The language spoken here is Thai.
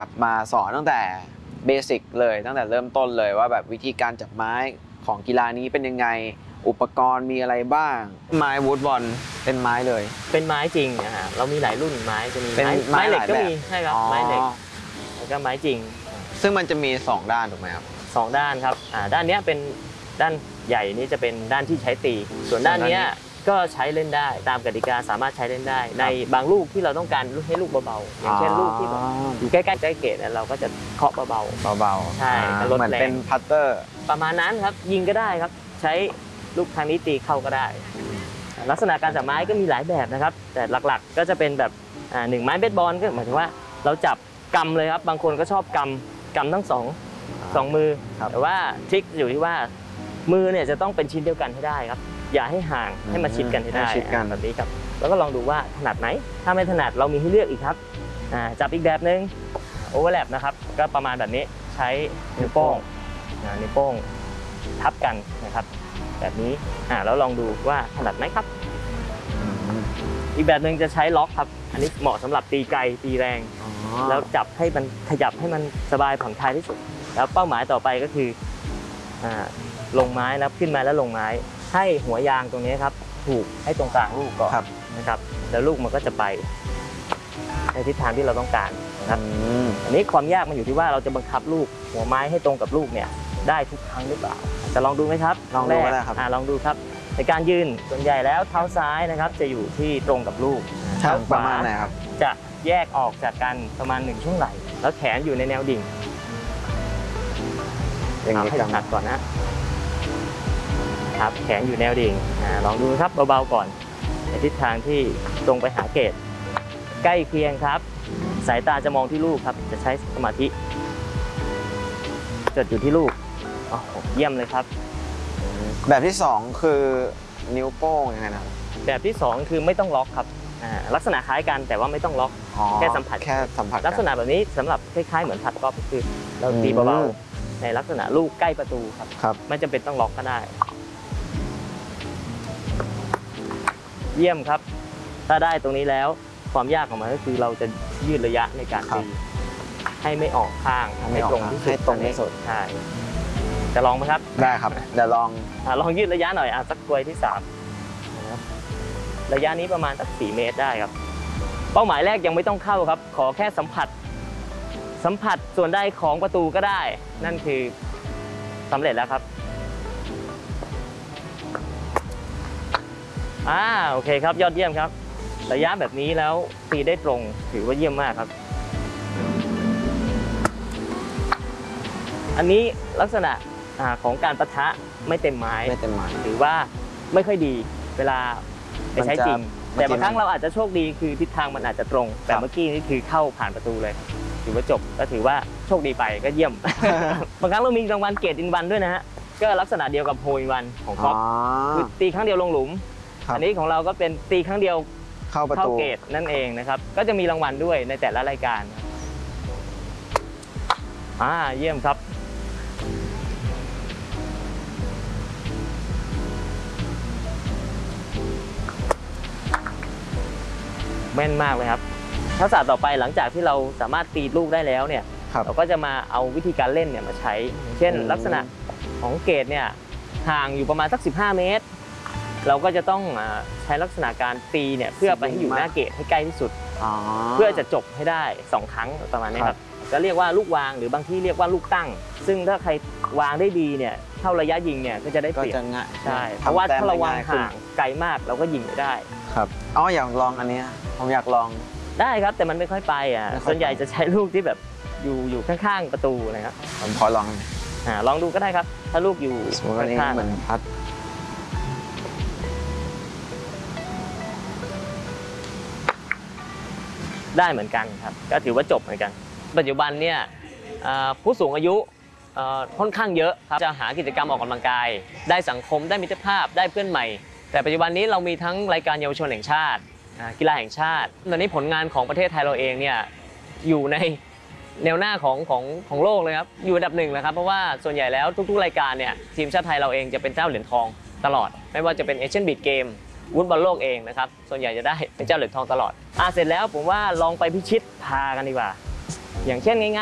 มาสอนตั้งแต่เบสิกเลยตั้งแต่เริ่มต้นเลยว่าแบบวิธีการจับไม้ของกีฬานี้เป็นยังไงอุปกรณ์มีอะไรบ้างไม้วูดบอลเป็นไม้เลยเป็นไม้จริงนะฮะเรามีหลายรุ่นไม้จะมีไม้เหล็กก็มีแบบใช่ครับไม้เหล็กแล้วก็ไม้จริงซึ่งมันจะมี2ด้านถูกไหมครับ 2ด้านครับด้านนี้เป็นด้านใหญ่นี้จะเป็นด้านที่ใช้ตีส่วนด้านนี้ก็ใช้เล่นได้ตามกติกาสามารถใช้เล่นได้ในบางลูกที่เราต้องการให้ลูกเบาๆอย่างเช่นลูกที่อยู่ใกล้ๆเกตเราก็จะเคาะเบาๆใช่ลดแรงเหมือนเป็นพัตเตอร์ประมาณนั้นครับยิงก็ได้ครับใช้ลูกทางนี้ตีเข้าก็ได้ลักษณะการจับไม้ก็มีหลายแบบนะครับแต่หลักๆก็จะเป็นแบบ1ไม้เบสบอลก็หมายถึงว่าเราจับกำเลยครับบางคนก็ชอบกำทั้งสองมือแต่ว่าทริคอยู่ที่ว่ามือเนี่ยจะต้องเป็นชิ้นเดียวกันให้ได้ครับอย่าให้ห่างให้มาชิดกันให้ได้แบบนี้ครับแล้วก็ลองดูว่าถนัดไหมถ้าไม่ถนัดเรามีให้เลือกอีกครับจับอีกแบบนึงโอเวอร์แลปนะครับก็ประมาณแบบนี้ใช้นิ้วโป้งทับกันนะครับแบบนี้แล้วลองดูว่าถนัดไหมครับอีกแบบนึงจะใช้ล็อกครับอันนี้เหมาะสำหรับตีไกลตีแรงแล้วจับให้มันขยับให้มันสบายผ่อนคลายที่สุดแล้วเป้าหมายต่อไปก็คือลงไม้นะขึ้นมาแล้วลงไม้ให้หัวยางตรงนี้ครับถูกให้ตรงกลางลูกก่อนนะครับแล้วลูกมันก็จะไปในทิศทางที่เราต้องการนะครับอันนี้ความยากมันอยู่ที่ว่าเราจะบังคับลูกหัวไม้ให้ตรงกับลูกเนี่ยได้ทุกครั้งหรือเปล่าจะลองดูไหมครับลองดูก็ได้ครับลองดูครับในการยืนส่วนใหญ่แล้วเท้าซ้ายนะครับจะอยู่ที่ตรงกับลูกเท้าขวาจะแยกออกจากกันประมาณ1ช่วงไหล่แล้วแขนอยู่ในแนวดิ่งอย่างนี้ให้ถนัดก่อนนะครับแขนอยู่แนวดิ่งลองดูครับเบาๆก่อนในทิศทางที่ตรงไปหาเกตใกล้เคียงครับสายตาจะมองที่ลูกครับจะใช้สมาธิจดอยู่ที่ลูกเยี่ยมเลยครับแบบที่2คือนิ้วโป้งยังไงนะแบบที่2คือไม่ต้องล็อกครับลักษณะคล้ายกันแต่ว่าไม่ต้องล็อกแค่สัมผัสลักษณะแบบนี้สำหรับคล้ายๆเหมือนพัดกอล์ฟคือเราตีเบาๆในลักษณะลูกใกล้ประตูครับไม่จำเป็นต้องล็อกก็ได้เยี่ยมครับถ้าได้ตรงนี้แล้วความยากของมันก็คือเราจะยืดระยะในการตีให้ไม่ออกข้างให้ตรงที่สุดใช่จะลองไหมครับได้ครับเดี๋ยวลองยืดระยะหน่อยสักกลวยที่3ระยะนี้ประมาณสัก4 เมตรได้ครับเป้าหมายแรกยังไม่ต้องเข้าครับขอแค่สัมผัสส่วนได้ของประตูก็ได้นั่นคือสำเร็จแล้วครับโอเคครับยอดเยี่ยมครับระยะแบบนี้แล้วตีได้ตรงถือว่าเยี่ยมมากครับอันนี้ลักษณะของการปะทะไม่เต็มไม้หรือว่าไม่ค่อยดีเวลาไปใช้จริงแต่บางครั้งเราอาจจะโชคดีคือทิศทางมันอาจจะตรงแต่เมื่อกี้นี่คือเข้าผ่านประตูเลยถือว่าจบก็ถือว่าโชคดีไปก็เยี่ยม บางครั้งเรามีรางวัลเกรดอินวันด้วยนะฮะก็ลักษณะเดียวกับโฮลอินวันของกอล์ฟคือตีครั้งเดียวลงหลุมอันนี้ของเราก็เป็นตีครั้งเดียวเข้าเกรดนั่นเองนะครับก็จะมีรางวัลด้วยในแต่ละรายการเยี่ยมครับแม่นมากเลยครับทักษะต่อไปหลังจากที่เราสามารถตีลูกได้แล้วเนี่ยเราก็จะมาเอาวิธีการเล่นเนี่ยมาใช้เช่นลักษณะของเกตเนี่ยห่างอยู่ประมาณสัก15 เมตรเราก็จะต้องใช้ลักษณะการตีเนี่ยเพื่อไปให้อยู่หน้าเกตให้ใกล้ที่สุดเพื่อจะจบให้ได้2 ครั้งประมาณนี้ครับก็เรียกว่าลูกวางหรือบางที่เรียกว่าลูกตั้งซึ่งถ้าใครวางได้ดีเนี่ยเท่าระยะยิงเนี่ยก็จะได้เปรียบใช่เพราะว่าถ้าเราวางห่างไกลมากเราก็ยิงไม่ได้ครับอยากลองอันนี้ผมอยากลองได้ครับแต่มันไม่ค่อยไปส่วนใหญ่จะใช้ลูกที่แบบอยู่ข้างๆประตูนะครับผมขอลองลองดูก็ได้ครับถ้าลูกอยู่ข้างๆเหมือนพัดได้เหมือนกันครับก็ถือว่าจบเหมือนกันปัจจุบันเนี่ยผู้สูงอายุค่อนข้างเยอะครับจะหากิจกรรมออกกำลังกายได้สังคมได้มิตรภาพได้เพื่อนใหม่แต่ปัจจุบันนี้เรามีทั้งรายการเยาวชนแห่งชาติกีฬาแห่งชาติตอนนี้ผลงานของประเทศไทยเราเองเนี่ยอยู่ในแนวหน้าของโลกเลยครับอยู่อันดับ1เลยครับเพราะว่าส่วนใหญ่แล้วทุกๆรายการเนี่ยทีมชาติไทยเราเองจะเป็นเจ้าเหรียญทองตลอดไม่ว่าจะเป็นเอเชียนบีทเกมวุฒิบอลโลกเองนะครับส่วนใหญ่จะได้เป็นเจ้าเหรียญทองตลอดเสร็จแล้วผมว่าลองไปพิชิตพากันดีกว่าอย่างเช่นง่ายๆ